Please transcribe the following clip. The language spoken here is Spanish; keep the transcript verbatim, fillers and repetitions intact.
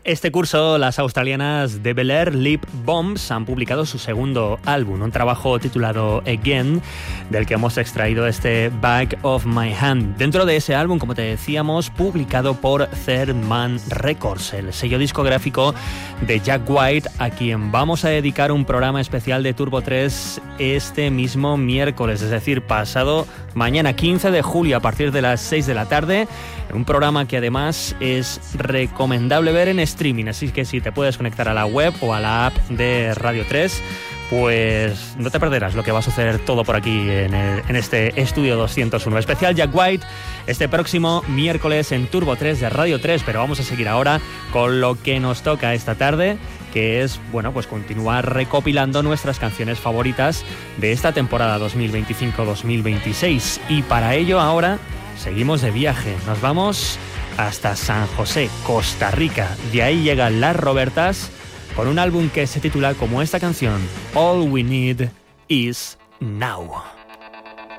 Este curso, las australianas de Bel Air Lip Bombs han publicado su segundo álbum, un trabajo titulado Again, del que hemos extraído este Back of My Hand. Dentro de ese álbum, como te decíamos, publicado por Third Man Records, el sello discográfico de Jack White, a quien vamos a dedicar un programa especial de Turbo tres este mismo miércoles, es decir, pasado mañana quince de julio a partir de las seis de la tarde. Un programa que además es recomendable ver en streaming, así que si te puedes conectar a la web o a la app de Radio tres, pues no te perderás lo que va a suceder todo por aquí en, el, en este estudio doscientos uno. Especial Jack White este próximo miércoles en Turbo tres de Radio tres, pero vamos a seguir ahora con lo que nos toca esta tarde, que es, bueno, pues continuar recopilando nuestras canciones favoritas de esta temporada dos mil veinticinco dos mil veintiséis. Y para ello ahora seguimos de viaje, nos vamos hasta San José, Costa Rica. De ahí llegan Las Robertas con un álbum que se titula como esta canción, All We Need Is Now.